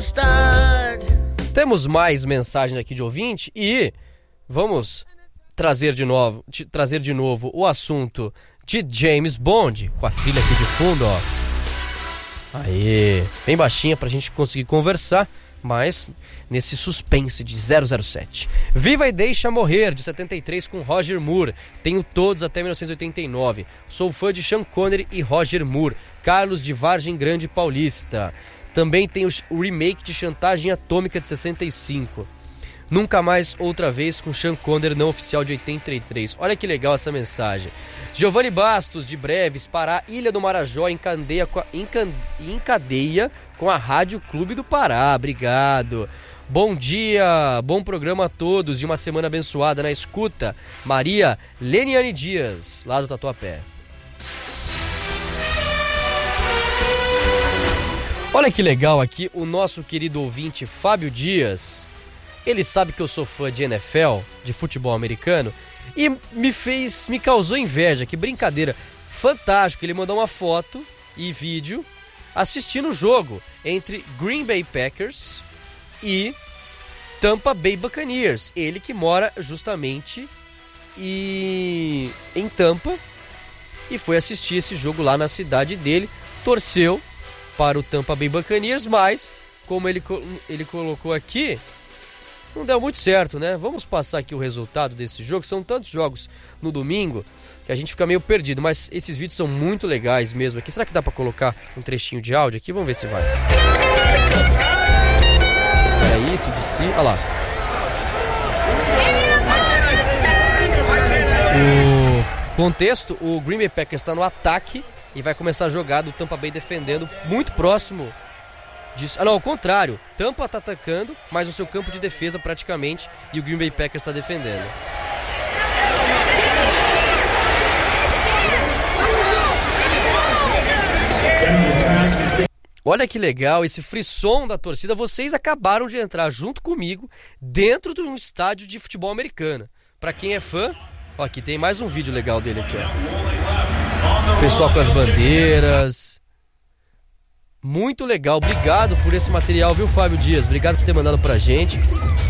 start. Temos mais mensagens aqui de ouvinte e vamos trazer de novo o assunto de James Bond, com a trilha aqui de fundo, ó. Aê, bem baixinha pra gente conseguir conversar, mas nesse suspense de 007. Viva e Deixa Morrer, de 73, com Roger Moore. Tenho todos até 1989. Sou fã de Sean Connery e Roger Moore. Carlos de Vargem Grande Paulista. Também tem o remake de Chantagem Atômica de 65. Nunca Mais Outra Vez, com Sean Connery, não oficial, de 83. Olha que legal essa mensagem. Giovanni Bastos, de Breves, Pará, Ilha do Marajó, em cadeia com a Rádio Clube do Pará. Obrigado. Bom dia, bom programa a todos e uma semana abençoada na escuta. Maria Leniane Dias, lá do Tatuapé. Olha que legal aqui o nosso querido ouvinte Fábio Dias. Ele sabe que eu sou fã de NFL, de futebol americano, e me causou inveja. Que brincadeira. Fantástico, ele mandou uma foto e vídeo assistindo o jogo entre Green Bay Packers e Tampa Bay Buccaneers. Ele que mora justamente em Tampa e foi assistir esse jogo lá na cidade dele. Torceu para o Tampa Bay Buccaneers, mas como ele colocou aqui, não deu muito certo, né? Vamos passar aqui o resultado desse jogo. São tantos jogos no domingo que a gente fica meio perdido, mas esses vídeos são muito legais mesmo aqui. Será que dá pra colocar um trechinho de áudio aqui? Vamos ver se vai. Peraí, esse de si. Olha lá. O contexto, o Green Bay Packers está no ataque e vai começar a jogada, o Tampa Bay defendendo muito próximo disso. Ah, não, ao contrário. Tampa está atacando, mas no seu campo de defesa praticamente, e o Green Bay Packers está defendendo. Olha que legal esse frisson da torcida. Vocês acabaram de entrar junto comigo dentro de um estádio de futebol americano. Pra quem é fã, ó, aqui tem mais um vídeo legal dele aqui, ó. O pessoal com as bandeiras. Muito legal. Obrigado por esse material, viu, Fábio Dias? Obrigado por ter mandado pra gente.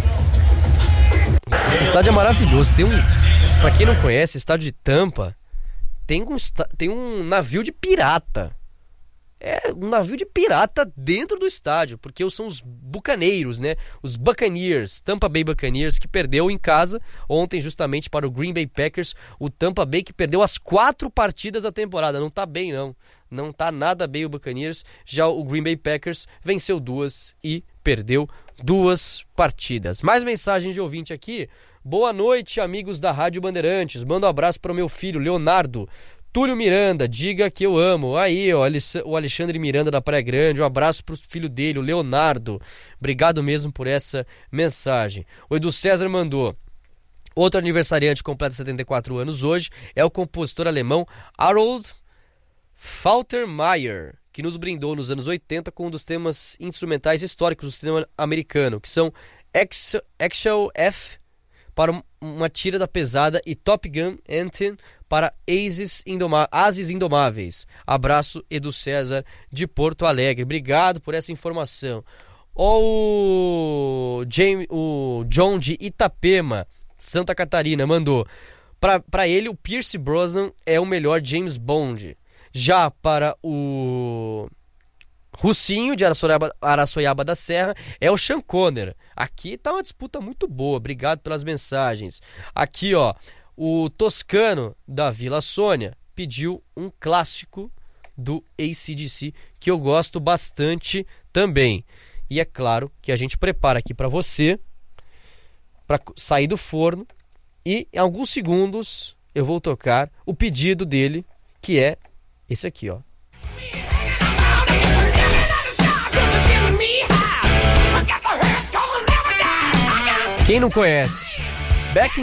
Esse estádio é maravilhoso. Pra quem não conhece, estádio de Tampa tem um navio de pirata. É um navio de pirata dentro do estádio, porque são os bucaneiros, né? Os Buccaneers, Tampa Bay Buccaneers, que perdeu em casa ontem justamente para o Green Bay Packers. O Tampa Bay que perdeu as 4 partidas da temporada. Não tá bem, não. Não tá nada bem o Buccaneers. Já o Green Bay Packers venceu 2 e perdeu 2 partidas. Mais mensagem de ouvinte aqui. Boa noite, amigos da Rádio Bandeirantes. Manda um abraço para o meu filho, Leonardo. Túlio Miranda, diga que eu amo. Aí, ó, o Alexandre Miranda da Praia Grande. Um abraço pro filho dele, o Leonardo. Obrigado mesmo por essa mensagem. O Edu César mandou. Outro aniversariante completa 74 anos hoje é o compositor alemão Harold Faltermeyer, que nos brindou nos anos 80 com um dos temas instrumentais históricos do cinema americano, que são Axel F para uma tira da pesada e Top Gun Anthem para Ases Indomáveis. Abraço, Edu César de Porto Alegre. Obrigado por essa informação. O John de Itapema, Santa Catarina, mandou. Para ele, o Pierce Brosnan é o melhor James Bond. Já para o Russinho de Araçoiaba da Serra é o Sean Connery. Aqui tá uma disputa muito boa. Obrigado pelas mensagens. Aqui, ó, o Toscano da Vila Sônia pediu um clássico do AC/DC que eu gosto bastante também. E é claro que a gente prepara aqui para você, para sair do forno, e em alguns segundos eu vou tocar o pedido dele, que é esse aqui, ó. Quem não conhece? Back